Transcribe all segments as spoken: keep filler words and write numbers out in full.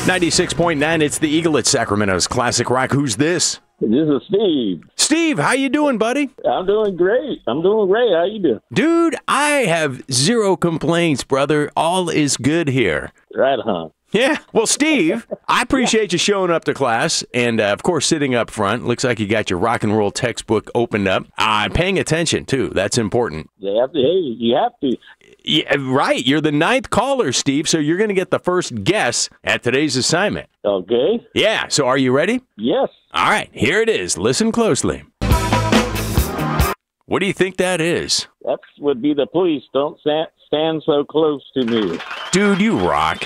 ninety-six point nine, it's the Eagle at Sacramento's Classic Rock. Who's this? This is Steve. Steve, how you doing, buddy? I'm doing great. I'm doing great. How you doing? Dude, I have zero complaints, brother. All is good here. Right on. Yeah. Well, Steve, I appreciate you showing up to class and, uh, of course, sitting up front. Looks like you got your rock and roll textbook opened up. Uh, paying attention, too. That's important. You have to. Hey, you have to. Yeah, right. You're the ninth caller, Steve, so you're going to get the first guess at today's assignment. Okay. Yeah. So are you ready? Yes. All right. Here it is. Listen closely. What do you think that is? That would be the police. Don't stand, stand so close to me. Dude, you rock.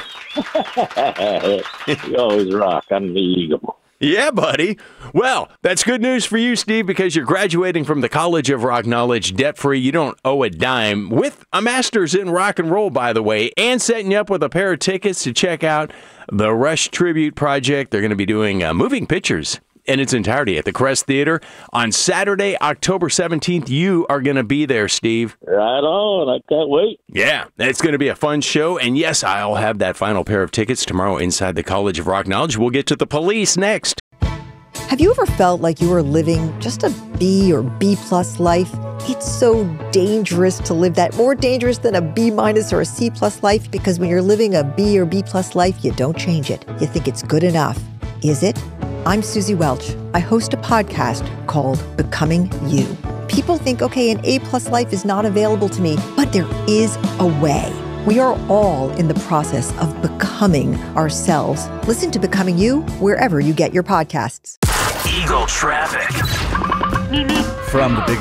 You always rock. I'm the Eagle. Yeah, buddy. Well, that's good news for you, Steve, because you're graduating from the College of Rock Knowledge debt-free. You don't owe a dime, with a master's in rock and roll, by the way, and setting you up with a pair of tickets to check out the Rush Tribute Project. They're going to be doing uh, moving pictures in its entirety at the Crest Theater on Saturday, October seventeenth. You are going to be there, Steve. Right on. I can't wait. Yeah, it's going to be a fun show. And yes, I'll have that final pair of tickets tomorrow inside the College of Rock Knowledge. We'll get to the police next. Have you ever felt like you were living just a B or B plus life? It's so dangerous to live that, more dangerous than a B minus or a C plus life, because when you're living a B or B plus life, you don't change it. You think it's good enough. Is it? I'm Susie Welch. I host a podcast called Becoming You. People think, okay, an A-plus life is not available to me, but there is a way. We are all in the process of becoming ourselves. Listen to Becoming You wherever you get your podcasts. Eagle Traffic. From the big